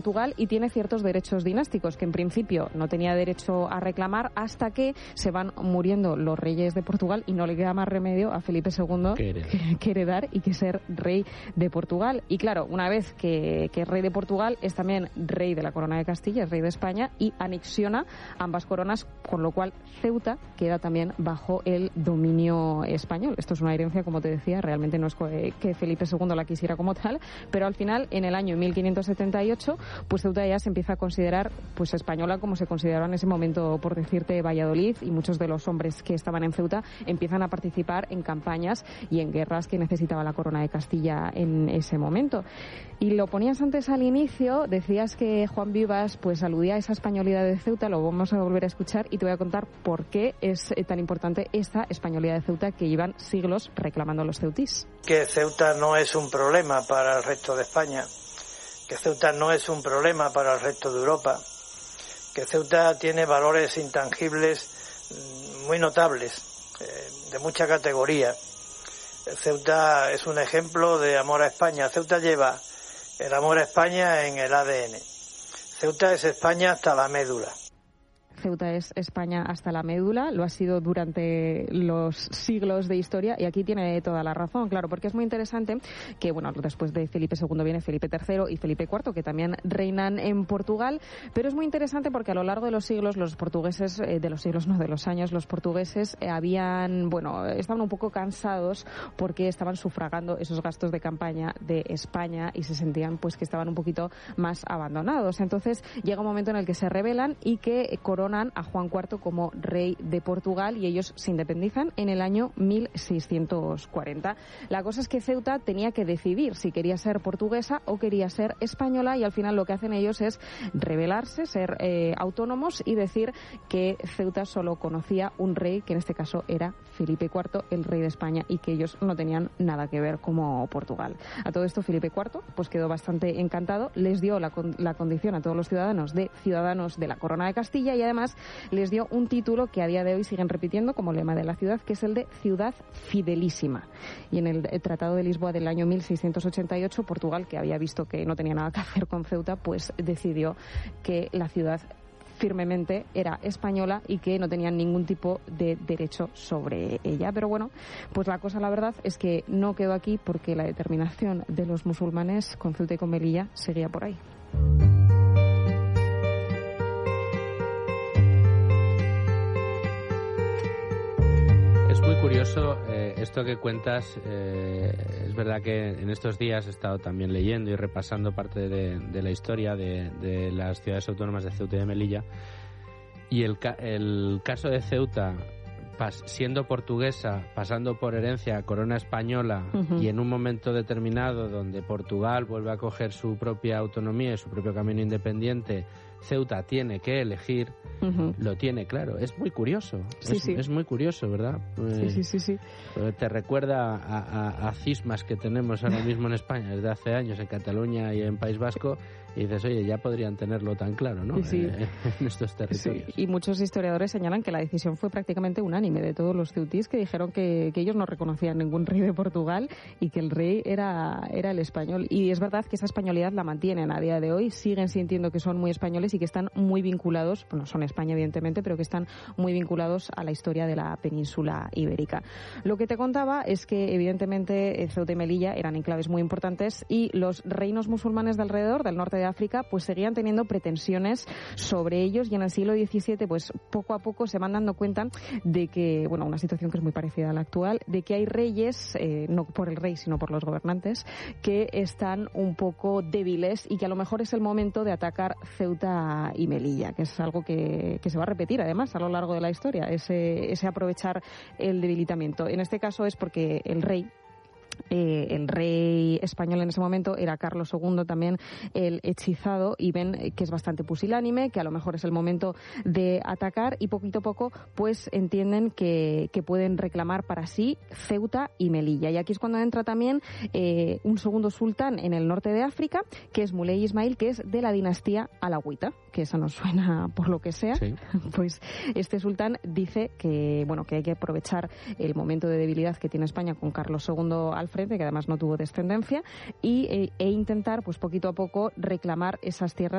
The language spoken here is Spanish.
Portugal y tiene ciertos derechos dinásticos que en principio no tenía derecho a reclamar hasta que se van muriendo los reyes de Portugal y no le queda más remedio a Felipe II que heredar y que ser rey de Portugal. Y claro, una vez que es rey de Portugal, es también rey de la corona de Castilla, es rey de España y anexiona ambas coronas, con lo cual Ceuta queda también bajo el dominio español. Esto es una herencia, como te decía, realmente no es que Felipe II la quisiera como tal, pero al final, en el año 1578, pues Ceuta ya se empieza a considerar pues española, como se consideraba en ese momento, por decirte, Valladolid, y muchos de los hombres que estaban en Ceuta empiezan a participar en campañas y en guerras que necesitaba la corona de Castilla en ese momento. Y lo ponías antes al inicio, decías que Juan Vivas pues aludía a esa españolidad de Ceuta, lo vamos a volver a escuchar y te voy a contar por qué es tan importante esta españolidad de Ceuta que llevan siglos reclamando los ceutís. Que Ceuta no es un problema para el resto de España, que Ceuta no es un problema para el resto de Europa, que Ceuta tiene valores intangibles muy notables, de mucha categoría. Ceuta es un ejemplo de amor a España. Ceuta lleva el amor a España en el ADN. Ceuta es España hasta la médula. Ceuta es España hasta la médula, lo ha sido durante los siglos de historia y aquí tiene toda la razón, claro, porque es muy interesante que, bueno, después de Felipe II viene Felipe III y Felipe IV, que también reinan en Portugal, pero es muy interesante porque a lo largo de los siglos los portugueses, de los años, los portugueses estaban un poco cansados porque estaban sufragando esos gastos de campaña de España y se sentían pues que estaban un poquito más abandonados. Entonces llega un momento en el que se rebelan y que coronan a Juan IV como rey de Portugal y ellos se independizan en el año 1640. La cosa es que Ceuta tenía que decidir si quería ser portuguesa o quería ser española y al final lo que hacen ellos es rebelarse, ser autónomos y decir que Ceuta solo conocía un rey, que en este caso era Felipe IV, el rey de España, y que ellos no tenían nada que ver como Portugal. A todo esto Felipe IV pues quedó bastante encantado, les dio la condición a todos los ciudadanos de la corona de Castilla y además les dio un título que a día de hoy siguen repitiendo como lema de la ciudad, que es el de Ciudad Fidelísima. Y en el Tratado de Lisboa del año 1688, Portugal, que había visto que no tenía nada que hacer con Ceuta, pues decidió que la ciudad firmemente era española y que no tenían ningún tipo de derecho sobre ella. Pero bueno, pues la cosa, la verdad, es que no quedó aquí porque la determinación de los musulmanes con Ceuta y con Melilla seguía por ahí. Es muy curioso esto que cuentas. Es verdad que en estos días he estado también leyendo y repasando parte de la historia de las ciudades autónomas de Ceuta y de Melilla. Y el caso de Ceuta, siendo portuguesa, pasando por herencia a corona española, y en un momento determinado donde Portugal vuelve a coger su propia autonomía y su propio camino independiente, Ceuta tiene que elegir, lo tiene claro. Es muy curioso. Sí. Es muy curioso, ¿verdad? Sí. Te recuerda a cismas que tenemos ahora mismo en España desde hace años, en Cataluña y en País Vasco, y dices, oye, ya podrían tenerlo tan claro, ¿no? Sí. En estos territorios. Sí. Y muchos historiadores señalan que la decisión fue prácticamente unánime de todos los ceutís, que dijeron que ellos no reconocían ningún rey de Portugal y que el rey era el español. Y es verdad que esa españolidad la mantienen a día de hoy, siguen sintiendo que son muy españoles y que están muy vinculados, bueno, son España evidentemente, pero que están muy vinculados a la historia de la península ibérica. Lo que te contaba es que evidentemente Ceuta y Melilla eran enclaves muy importantes y los reinos musulmanes de alrededor, del norte de África, pues seguían teniendo pretensiones sobre ellos y en el siglo XVII pues poco a poco se van dando cuenta de que, bueno, una situación que es muy parecida a la actual, de que hay reyes, no por el rey sino por los gobernantes, que están un poco débiles y que a lo mejor es el momento de atacar Ceuta y Melilla, que es algo que se va a repetir además a lo largo de la historia, ese aprovechar el debilitamiento. En este caso es porque el rey español en ese momento era Carlos II, también el hechizado, y ven que es bastante pusilánime, que a lo mejor es el momento de atacar y poquito a poco pues entienden que pueden reclamar para sí Ceuta y Melilla. Y aquí es cuando entra también un segundo sultán en el norte de África, que es Muley Ismail, que es de la dinastía alauita, que esa nos suena por lo que sea. Sí. Pues este sultán dice que hay que aprovechar el momento de debilidad que tiene España con Carlos II al frente Pepe, que además no tuvo descendencia, e intentar, pues poquito a poco, reclamar esas tierras